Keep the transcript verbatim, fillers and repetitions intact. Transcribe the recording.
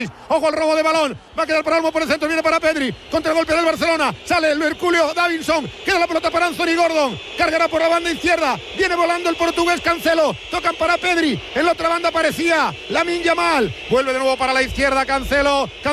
Ojo al robo de balón, va a quedar para Olmo por el centro, viene para Pedri, contra el golpe del Barcelona, sale el Herculeo Davinson, queda la pelota para Anthony Gordon, cargará por la banda izquierda, viene volando el portugués Cancelo, tocan para Pedri, en la otra banda aparecía Lamine Yamal, vuelve de nuevo para la izquierda Cancelo, Cancelo